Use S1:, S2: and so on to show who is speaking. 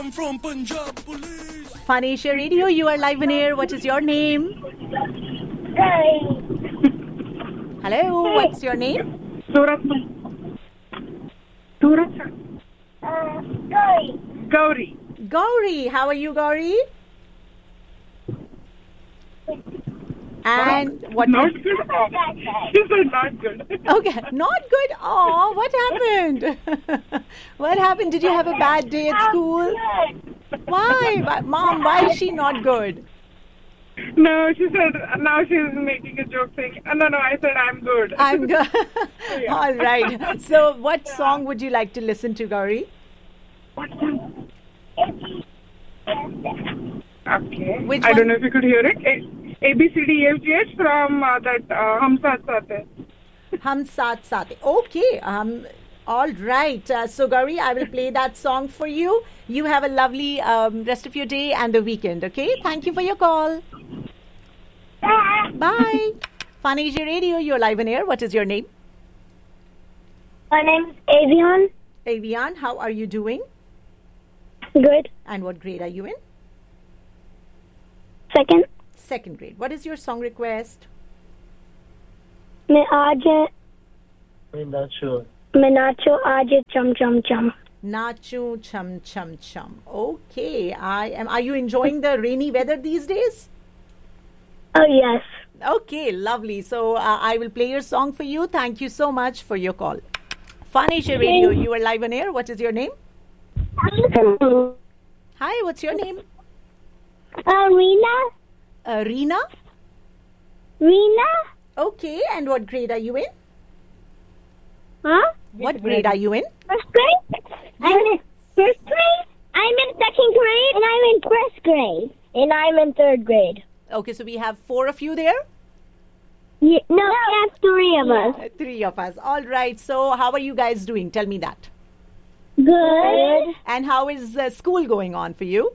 S1: I'm from Punjab Police.
S2: Fun Asia Radio, you are live in air. What is your name? Hello, what's your name?
S3: Surat. Gauri.
S2: Gauri. How are you, Gauri? And what?
S3: Not good. She said not good.
S2: Okay, not good. Oh, what happened? What happened? Did you have a bad day at school? Why? Mom, why is she not good?
S3: No, she said, now she's making a joke saying, no, I said I'm good.
S2: I'm good.
S3: Yeah.
S2: All right. So, what song would you like to listen to, Gauri?
S3: Okay.
S2: Which
S3: I
S2: one?
S3: don't know if you could hear it. A, B, C, D, E, F, G, H from that Hum Saath Saath Hai.
S2: Hum Saath Saath Hai. Okay. All right. So, Gauri, I will play that song for you. You have a lovely rest of your day and the weekend, okay? Thank you for your call. Bye. Fun Asia Radio, you're live on air. What is your name?
S4: My name is Avion.
S2: Avian, how are you doing?
S4: Good.
S2: And what grade are you in?
S4: Second.
S2: Second grade. What is your song request?
S4: मैं आज मैं नाचो आज chum chum chum.
S2: Nachu chum chum chum. Okay, Are you enjoying the rainy weather these days?
S4: Oh yes.
S2: Okay, lovely. So I will play your song for you. Thank you so much for your call. Fun Asia Radio, you are live on air. What is your name? Hi, what's your name?
S4: Rina.
S2: Reena?
S4: Rina.
S2: Okay, and what grade are you in?
S4: Huh?
S2: What grade are you in?
S4: First grade. I'm in first grade. I'm in second grade, and I'm in first grade, and I'm in third grade.
S2: Okay, so we have 4 of you there?
S4: Yeah, no, we have 3 of us.
S2: 3 of us. All right. So how are you guys doing? Tell me that.
S4: Good.
S2: And how is school going on for you?